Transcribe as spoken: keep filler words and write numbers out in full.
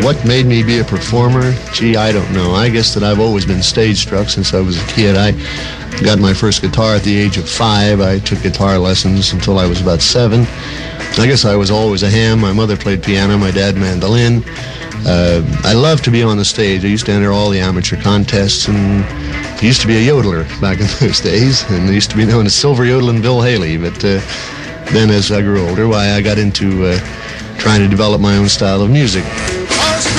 what made me be a performer? Gee, I don't know. I guess that I've always been stage struck since I was a kid. I got my first guitar at the age of five. I took guitar lessons until I was about seven. I guess I was always a ham. My mother played piano, my dad mandolin. Uh, I loved to be on the stage. I used to enter all the amateur contests, and I used to be a yodeler back in those days, and I used to be known as Silver Yodelin' Bill Haley. But uh, then as I grew older, why I got into uh, trying to develop my own style of music.